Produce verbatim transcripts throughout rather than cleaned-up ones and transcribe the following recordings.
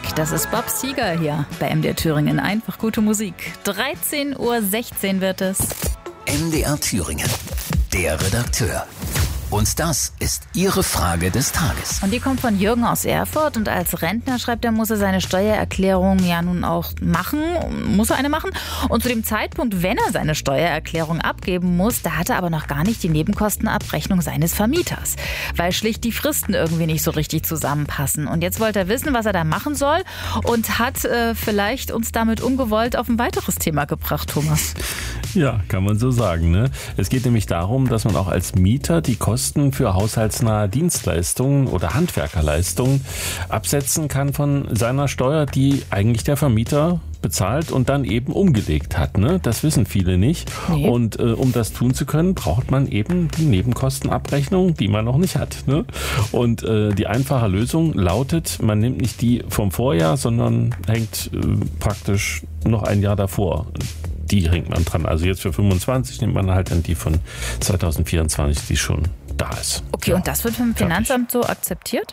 Das ist Bob Seger hier bei M D R Thüringen. Einfach gute Musik. dreizehn Uhr sechzehn wird es. M D R Thüringen, der Redakteur. Und das ist Ihre Frage des Tages. Und die kommt von Jürgen aus Erfurt. Und als Rentner, schreibt er, muss er seine Steuererklärung ja nun auch machen. Muss er eine machen. Und zu dem Zeitpunkt, wenn er seine Steuererklärung abgeben muss, da hat er aber noch gar nicht die Nebenkostenabrechnung seines Vermieters. Weil schlicht die Fristen irgendwie nicht so richtig zusammenpassen. Und jetzt wollte er wissen, was er da machen soll. Und hat äh, vielleicht uns damit ungewollt auf ein weiteres Thema gebracht, Thomas. Ja, kann man so sagen, ne? Es geht nämlich darum, dass man auch als Mieter die Kosten für haushaltsnahe Dienstleistungen oder Handwerkerleistungen absetzen kann von seiner Steuer, die eigentlich der Vermieter bezahlt und dann eben umgelegt hat. Ne? Das wissen viele nicht. Nee. Und äh, um das tun zu können, braucht man eben die Nebenkostenabrechnung, die man noch nicht hat. Ne? Und äh, die einfache Lösung lautet, man nimmt nicht die vom Vorjahr, sondern hängt äh, praktisch noch ein Jahr davor. Die hängt man dran. Also jetzt für fünfundzwanzig nimmt man halt dann die von zweitausendvierundzwanzig, die schon da ist. Okay, ja. Und das wird vom Finanzamt so akzeptiert?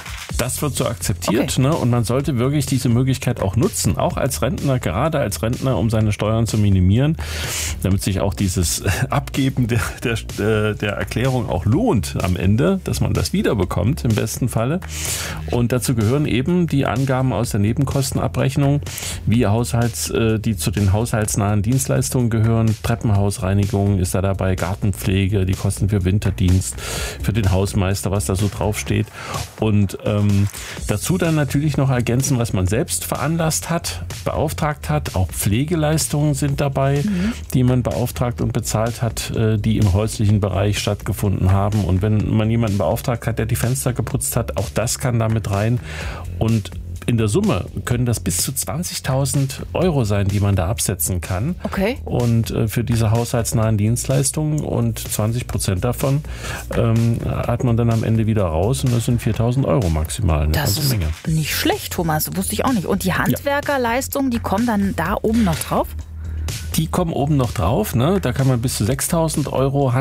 Das wird so akzeptiert, okay. ne? Und man sollte wirklich diese Möglichkeit auch nutzen, auch als Rentner, gerade als Rentner, um seine Steuern zu minimieren, damit sich auch dieses Abgeben der, der, der Erklärung auch lohnt am Ende, dass man das wiederbekommt im besten Falle. Und dazu gehören eben die Angaben aus der Nebenkostenabrechnung, wie Haushalts, die zu den haushaltsnahen Dienstleistungen gehören. Treppenhausreinigung ist da dabei, Gartenpflege, die Kosten für Winterdienst, für den Hausmeister, was da so draufsteht. Und ähm, dazu dann natürlich noch ergänzen, was man selbst veranlasst hat, beauftragt hat. Auch Pflegeleistungen sind dabei, mhm. die man beauftragt und bezahlt hat, die im häuslichen Bereich stattgefunden haben. Und wenn man jemanden beauftragt hat, der die Fenster geputzt hat, auch das kann da mit rein. Und in der Summe können das bis zu zwanzigtausend Euro sein, die man da absetzen kann. Okay. Und äh, für diese haushaltsnahen Dienstleistungen und zwanzig Prozent davon ähm, hat man dann am Ende wieder raus und das sind viertausend Euro maximal. Eine das ganze ist Menge. Nicht schlecht, Thomas. Wusste ich auch nicht. Und die Handwerkerleistungen, die kommen dann da oben noch drauf? Die kommen oben noch drauf, ne? Da kann man bis zu sechstausend Euro